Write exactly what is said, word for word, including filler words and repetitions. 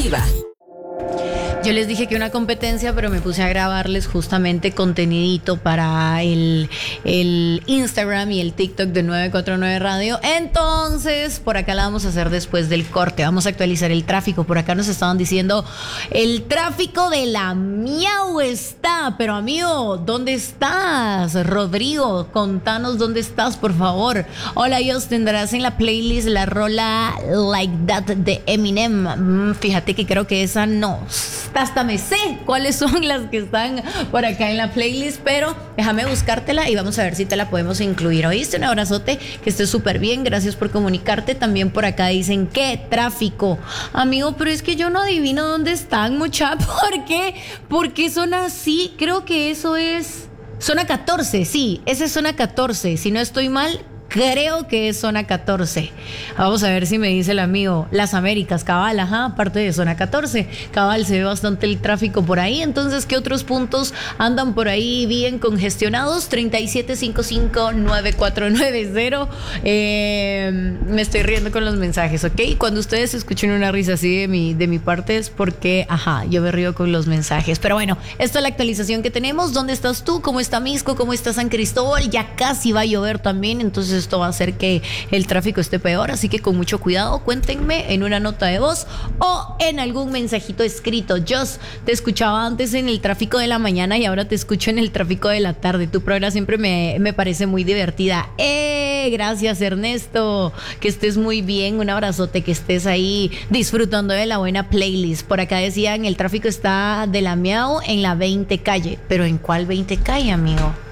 Activa. Yo les dije que una competencia, pero me puse a grabarles justamente contenidito para el, el Instagram y el TikTok de nueve cuatro nueve Radio. Entonces, por acá la vamos a hacer después del corte. Vamos a actualizar el tráfico. Por acá nos estaban diciendo, el tráfico de la Miau está. Pero amigo, ¿dónde estás? Rodrigo, contanos dónde estás, por favor. Hola, Dios, tendrás en la playlist la rola Like That de Eminem. Mm, fíjate que creo que esa no. Hasta me sé cuáles son las que están por acá en la playlist, pero déjame buscártela y vamos a ver si te la podemos incluir. ¿Oíste? Un abrazote, que estés súper bien, gracias por comunicarte. También por acá dicen, ¿qué tráfico? Amigo, pero es que yo no adivino dónde están, mucha. ¿Por qué? ¿Por qué son así? Creo que eso es zona catorce, sí, esa es zona catorce, si no estoy mal. Creo que es zona catorce. Vamos a ver si me dice el amigo. Las Américas, cabal, ajá, aparte de zona catorce. Cabal, se ve bastante el tráfico por ahí. Entonces, ¿qué otros puntos andan por ahí bien congestionados? treinta y siete cincuenta y cinco, noventa y cuatro noventa. Eh, me estoy riendo con los mensajes, ¿ok? Cuando ustedes escuchen una risa así de mi, de mi parte es porque, ajá, yo me río con los mensajes. Pero bueno, esta es la actualización que tenemos. ¿Dónde estás tú? ¿Cómo está Misco? ¿Cómo está San Cristóbal? Ya casi va a llover también, entonces esto va a hacer que el tráfico esté peor, así que con mucho cuidado, cuéntenme en una nota de voz o en algún mensajito escrito. Jos, te escuchaba antes en el tráfico de la mañana y ahora te escucho en el tráfico de la tarde. Tu programa siempre me, me parece muy divertida. ¡Eh! Gracias, Ernesto. Que estés muy bien. Un abrazote, que estés ahí disfrutando de la buena playlist. Por acá decían, el tráfico está de la Miau en la veinte calle. ¿Pero en cuál veinte calle, amigo?